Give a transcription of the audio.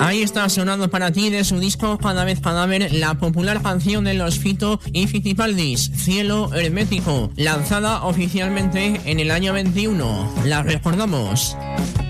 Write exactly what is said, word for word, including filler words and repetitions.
Ahí está sonando para ti de su disco Cada vez cadáver, la popular canción de los Fito y Fitipaldis, Cielo Hermético, lanzada oficialmente en el año veintiuno. La recordamos.